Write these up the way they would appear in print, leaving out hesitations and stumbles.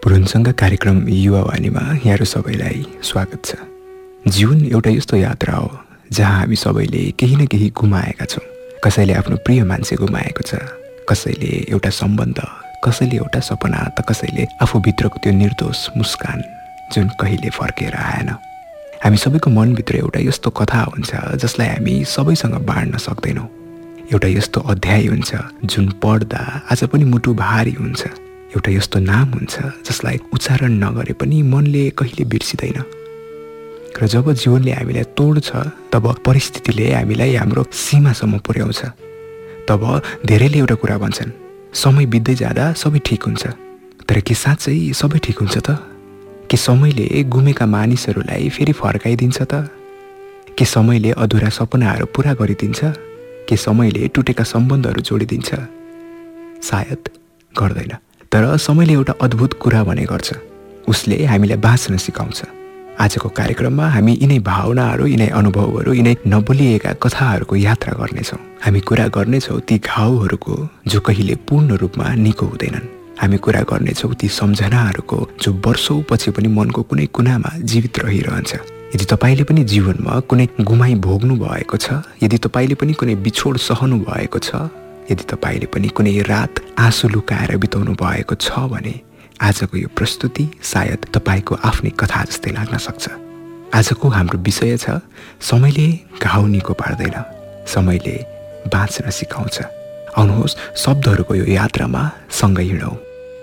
पुरुषसँग कार्यक्रम युवावानीमा यहाँहरू सबैलाई स्वागत छ। जीवन एउटा यस्तो यात्रा हो जहाँ हामी सबैले केही न केही गुमाएका छौँ। कसैले आफ्नो प्रिय मान्छे गुमाएको छ, कसैले एउटा सम्बन्ध, कसैले एउटा सपना, त कसैले आफूभित्रको त्यो निर्दोष मुस्कान जुन कहिले फर्केर आएन। हामी सबैको मनभित्र एउटा यस्तो कथा हुन्छ जसलाई हामी सबैसँग बाँड्न सक्दैनौँ। एउटा यस्तो अध्याय हुन्छ जुन पढ्दा आज पनि मुटु भारी हुन्छ। एउटा यस्तो नाम हुन्छ जसलाई उच्चारण नगरे पनि मनले कहिले बिर्सिँदैन। र जब जीवनले हामीलाई तोड्छ तब परिस्थितिले हामीलाई हाम्रो सीमासम्म पुर्याउँछ। तब धेरैले एउटा कुरा भन्छन्, समय बित्दै जाँदा सबै ठिक हुन्छ। तर के साँच्चै सबै ठिक हुन्छ त? के समयले गुमेका मानिसहरूलाई फेरि फर्काइदिन्छ त? के समयले अधुरा सपनाहरू पुरा गरिदिन्छ? के समयले टुटेका सम्बन्धहरू जोडिदिन्छ? सायद गर्दैन। तर समयले एउटा अद्भुत कुरा भने गर्छ, उसले हामीलाई बाँच्न सिकाउँछ। आजको कार्यक्रममा हामी यिनै भावनाहरू, यिनै अनुभवहरू, यिनै नबोलिएका कथाहरूको यात्रा गर्नेछौँ। हामी कुरा गर्नेछौँ ती घाउहरूको जो कहिले पूर्ण रूपमा निको हुँदैनन्। हामी कुरा गर्नेछौँ ती सम्झनाहरूको जो वर्षौँ पछि पनि मनको कुनै कुनामा जीवित रहिरहन्छ। यदि तपाईँले पनि जीवनमा कुनै गुमाई भोग्नु भएको छ, यदि तपाईँले पनि कुनै बिछोड सहनु भएको छ, यदि तपाईँले पनि कुनै रात आँसु लुकाएर बिताउनु भएको छ भने आजको यो प्रस्तुति सायद तपाईँको आफ्नै कथा जस्तै लाग्न सक्छ। आजको हाम्रो विषय छ, समयले घाउ निको पार्दैन, समयले बाँच्न सिकाउँछ। आउनुहोस् शब्दहरूको यो यात्रामा सँगै हिँडौँ।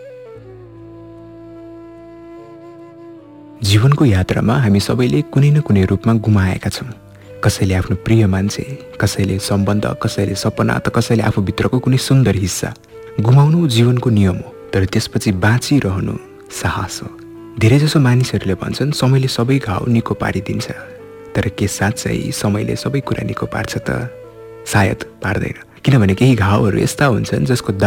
जीवनको यात्रामा हामी सबैले कुनै न कुनै रूपमा गुमाएका छौँ। कसैले आफ्नो प्रिय मान्छे, कसैले सम्बन्ध, कसैले सपना, त कसैले आफूभित्रको कुनै सुन्दर हिस्सा। गुमाउनु जीवनको नियम हो, तर त्यसपछि बाँचिरहनु साहस हो। धेरैजसो मानिसहरूले भन्छन् समयले सबै घाउ निको पारिदिन्छ। तर के साँच्चै समयले सबै कुरा निको पार्छ त? सायद पार्दैन। किनभने केही घाउहरू यस्ता हुन्छन् जसको